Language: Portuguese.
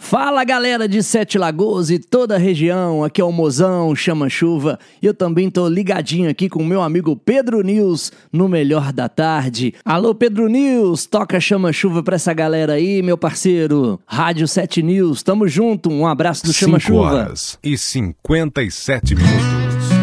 Fala galera de Sete Lagoas e toda a região, aqui é o Mozão Chama Chuva e eu também tô ligadinho aqui com o meu amigo Pedro News no Melhor da Tarde. Alô Pedro News, toca Chama Chuva pra essa galera aí, meu parceiro. Rádio 7 News, tamo junto, um abraço do Chama Chuva. 5 horas e 57 minutos.